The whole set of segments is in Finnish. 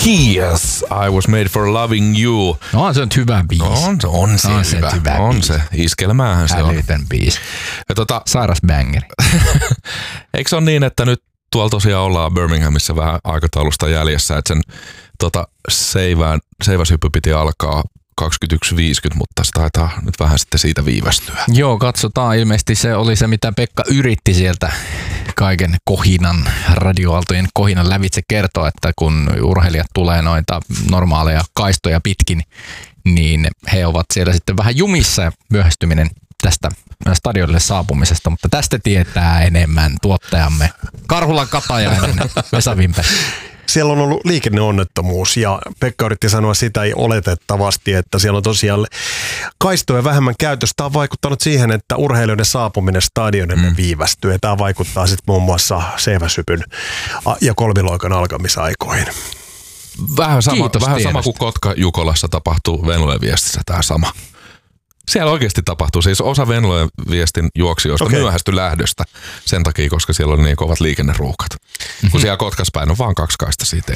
Keys, I was made for loving you. No on se on hyvä biisi. On se hyvä. On se. Iskelmäähän se on. Älytön biisi. Sairas bangeri. Eikö se ole niin, että nyt tuolla tosiaan ollaan Birminghamissa vähän aikataulusta jäljessä, että sen seiväshyppy piti alkaa 21.50, mutta se taitaa nyt vähän sitten siitä viivästyä. Joo, katsotaan. Ilmeisesti se oli se, mitä Pekka yritti sieltä kaiken kohinan, radioaaltojen kohinan lävitse kertoa, että kun urheilijat tulee noita normaaleja kaistoja pitkin, niin he ovat siellä sitten vähän jumissa ja myöhästyminen tästä stadionille saapumisesta, mutta tästä tietää enemmän tuottajamme Karhulan Katajainen, Vesa Vimpe. Siellä on ollut liikenneonnettomuus ja Pekka yritti sanoa sitä oletettavasti, että siellä on tosiaan kaistoja vähemmän käytössä. Tämä on vaikuttanut siihen, että urheilijoiden saapuminen stadionille viivästyy. Tämä vaikuttaa sitten muun muassa seiväshypyn ja kolmiloikan alkamisaikoihin. Vähän sama kuin Kotka-Jukolassa tapahtuu Venlojen viestissä tämä sama. Siellä oikeasti tapahtuu. Siis osa Venlojen viestin juoksijoista myöhästy lähdöstä sen takia, koska siellä oli niin kovat liikenneruuhkat. Kun siellä Kotkaspäin on vaan 2 kaista siitä.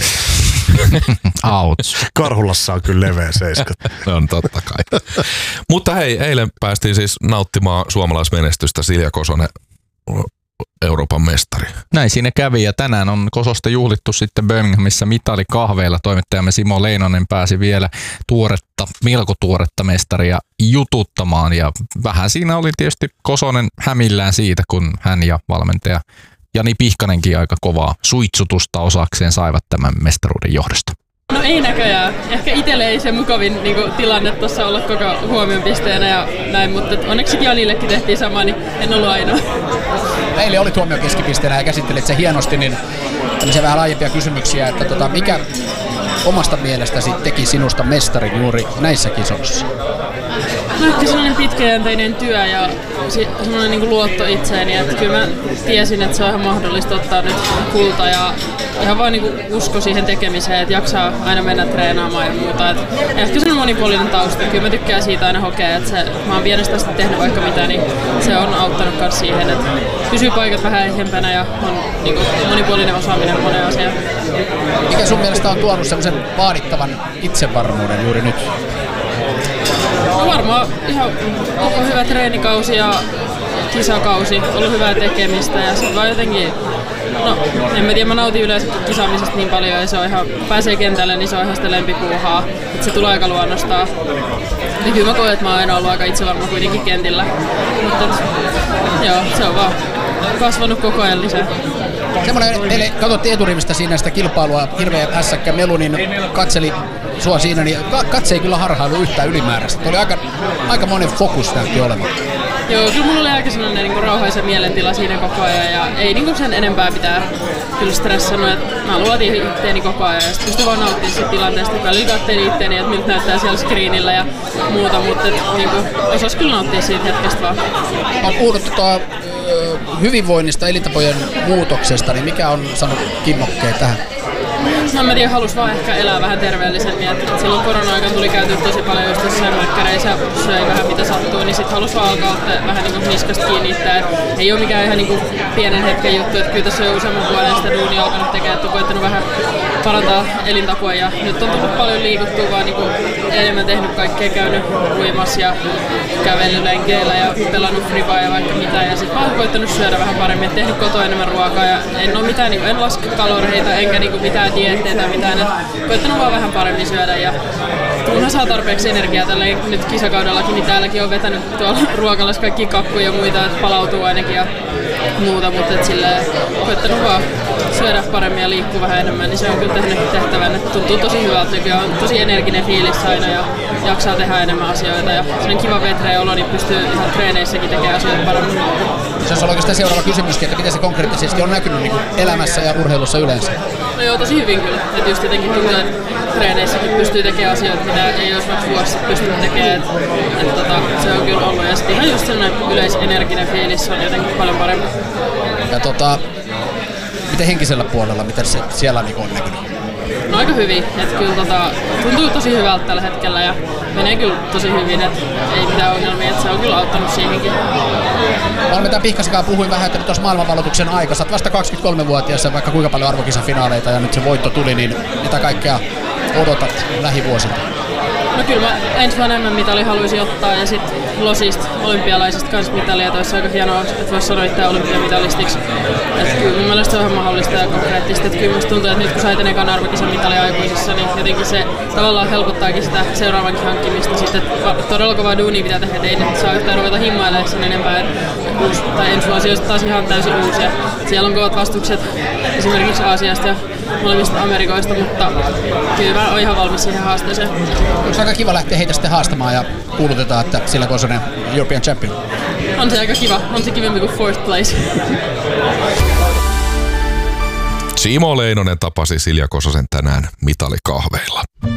Ouch. Karhulassa on kyllä leveä seiskat. On totta kai. Mutta hei, eilen päästiin siis nauttimaan suomalaismenestystä. Silja Kosonen, Euroopan mestari. Näin siinä kävi ja tänään on Kososta juhlittu sitten Birminghamissa mitalikahveilla. Toimittajamme Simo Leinonen pääsi vielä melko tuoretta mestaria jututtamaan ja vähän siinä oli tietysti Kosonen hämillään siitä, kun hän ja valmentaja Jani Pihkanenkin aika kovaa suitsutusta osakseen saivat tämän mestaruuden johdosta. No ei näköjään. Ehkä itselle ei se mukavin tilanne tuossa olla koko huomion pisteenä ja näin, mutta onneksi Janillekin tehtiin sama, niin en ollut ainoa. Eilen oli tuomio keskipisteenä ja käsittelit se hienosti, niin tämmöisiä vähän laajempia kysymyksiä, että mikä omasta mielestäsi teki sinusta mestarin juuri näissä kisoissa? No ehkä sellainen pitkäjänteinen työ ja sellainen luotto itseeni, että kyllä mä tiesin, että se on ihan mahdollista ottaa nyt kulta ja ihan vaan usko siihen tekemiseen, että jaksaa aina mennä treenaamaan ja muuta. Et ehkä se on monipuolinen tausta. Kyllä mä tykkään siitä aina hokea, että mä oon pienestä asti tehnyt vaikka mitä, niin se on auttanut myös siihen, että pysyy paikat vähän ehjempänä ja on monipuolinen osaaminen moneen asiaan. Mikä sun mielestä on tuonut semmoisen vaadittavan itsevarmuuden juuri nyt? No varmaan ihan koko hyvä treenikausi ja kisakausi, ollut hyvää tekemistä ja sitten vaan jotenkin, no en mä tiedä, mä nautin yleensä kisaamisesta niin paljon ja se on ihan, pääsee kentälle, niin se on ihan sitä lempipuuhaa, että se tulee aika luonnostaan. Ja kyllä mä koen, että mä oon aina ollut aika itsevarma kuitenkin kentillä, mutta joo, se on vaan kasvanut koko ajan lisää. Semmoinen, katsottiin eturivistä siinä sitä kilpailua, hirveä hässäkkä melu, niin katseli sua siinä, niin katse ei kyllä harhailu yhtään ylimääräistä. Oli aika monen fokus näytti olevan. Joo, kyllä mulla oli aika sellainen rauhaisen mielentila siinä koko ajan ja ei sen enempää pitää kyllä stressannut, että mä luotin itteeni koko ajan ja sitten pystyn vaan nauttimaan siitä tilanteesta. Välillä katselin itteeni, että miltä näyttää siellä screenillä ja muuta, mutta osas kyllä nauttia siitä hetkestä vaan. On puhunut hyvinvoinnista, elintapojen muutoksesta, niin mikä on sanonut kimmokkeet tähän? No mä tiedän, halus vaan ehkä elää vähän terveellisemmin. Et silloin korona-aikana tuli käyty tosi paljon just jossain mäkkäreissä, söi vähän mitä sattuu, niin sit halus vaan alkaa ottaa vähän niskasta kiinni. Ei ole mikään ihan pienen hetken juttu, että kyllä tässä on jo useamman vuoden sitä duunia alkanut tekemään, että on koettanut vähän parantaa elintapoja. Ja nyt on tullut paljon liikuttua, vaan enemmän tehnyt kaikkea, käynyt uimassa ja kävelylenkeillä ja pelannut fribaa ja vaikka mitä. Ja sit mä oon koettanut syödä vähän paremmin, tehnyt kotoa enemmän ruokaa ja en ole mitään, en laske kaloreita enkä mitään dieetteitä tai mitään. Koittanut vaan vähän paremmin syödä ja kunhan saa tarpeeksi energiaa tällä nyt kisakaudellakin, niin täälläkin on vetänyt tuolla ruokalassa kaikki kakkuja ja muita, että palautuu ainakin ja muuta, mutta silleen koittanut vaan syödä paremmin ja liikkua vähän enemmän, niin se on kyllä tehnyt tehtävän, että tuntuu tosi hyvältä nykyään, on tosi energinen fiilis aina ja jaksaa tehdä enemmän asioita ja sellainen kiva vetreä olo, niin pystyy ihan treeneissäkin tekemään asioita paremmin. Se on oikeastaan seuraava kysymyskin, että miten se konkreettisesti on näkynyt elämässä ja urheilussa yleensä? No joo, tosi hyvin kyllä. Että just jotenkin tuntuu, että treeneissäkin pystyy tekemään asioita, mitä ei olisi vaikka vuosi pystynyt tekemään. Se on kyllä ollut. Ja sitten ihan just sellainen yleisenerginen fiilis on jotenkin paljon parempi. Ja miten henkisellä puolella, miten se siellä on näkynyt? No aika hyvin, että kyllä tuntuu tosi hyvältä tällä hetkellä ja menee kyllä tosi hyvin, että ei mitään ongelmia, että se on kyllä auttanut siihenkin. Valmentaja Pihkasikaan puhuin vähän, että nyt tuossa maailmanvaloituksen aika, sä oot vasta 23-vuotias, vaikka kuinka paljon arvokisafinaaleita ja nyt se voitto tuli, niin mitä kaikkea odotat lähivuosilta? No kyllä mä ensi vuonna MM-mitali haluaisin ottaa ja sitten losista olympialaisista kanssa mitalia, että olisi aika hienoa, että voisi sanoa itseään olympiamitalistiksi. Että kyllä mun mielestä se on ihan mahdollista ja konkreettista, että kyllä musta tuntuu, että nyt kun sait ekan arvokisan mitali aikuisissa, niin jotenkin se tavallaan helpottaakin sitä seuraavankin hankkimista. Sitten todella kovaa duunia pitää tehdä, että ei nyt saa yhtään ruveta himmailemaan sen enempää. Tai ensi vuosi olisi taas ihan täysin uusia. Siellä on kovat vastukset esimerkiksi Aasiasta ja molemmista Amerikoista, mutta kyllä mä oon ihan valmis siihen haasteeseen. Onko aika kiva lähteä heitä sitten haastamaan ja kuulutetaan, että sillä Kosonen European Champion? On se aika kiva. On se kivempi kuin fourth place. Simo Leinonen tapasi Silja Kososen tänään mitalikahveilla.